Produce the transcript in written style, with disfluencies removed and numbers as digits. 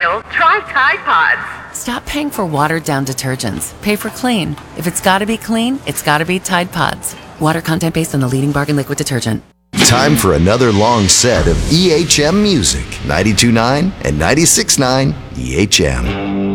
real, try Tide Pods. Stop paying for watered-down detergents. Pay for clean. If it's gotta be clean, it's gotta be Tide Pods. Water content based on the leading bargain liquid detergent. Time for another long set of EHM music. 92.9 and 96.9 EHM.